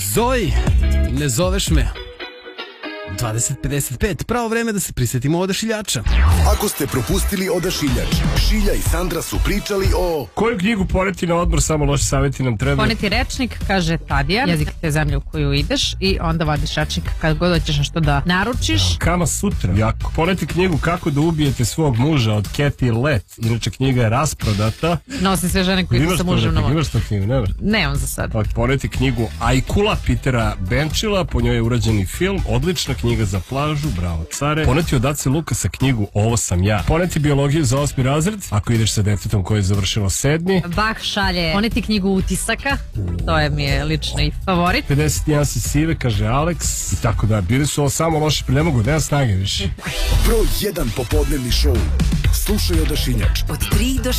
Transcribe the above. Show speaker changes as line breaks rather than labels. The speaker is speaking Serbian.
Zoji, ne zoveš me. 20:55, pravo vreme da se prisjetimo Odašiljača.
Ako ste propustili Odašiljač, Šilja i Sandra su pričali o...
Koju knjigu poneti na odmor, samo loši savjeti nam treba?
Poneti rečnik, kaže Tadija, jezik te zemlje u koju ideš, i onda vadiš rečnik kad god hoćeš nešto da naručiš.
Kama sutra, jako. Poneti knjigu Kako da ubijete svog muža od Cathy Lett, inače knjiga je rasprodata.
Nosi sve žene koji idu sa mužem na moru.
Imaš to knjigu, nemaš?
Nemam za sad.
Poneti knjigu Ajkula Petera Benčila, po njoj je urađen i film, odlična knjiga za plažu, bravo care. Poneti od Ace Lukasa knjigu Ovo sam ja. Poneti biologiju za 8. razred, ako ideš sa detetom koje je završilo 7.
Bach šalje poneti knjigu utisaka, to je mi je lično i favorit.
51 si sive, kaže Alex, i tako da. Bili su ovo samo loši, ne mogu, nema snage više.
Broj 1 popodnevni šou. Slušaj Odašiljač.
Od 3 do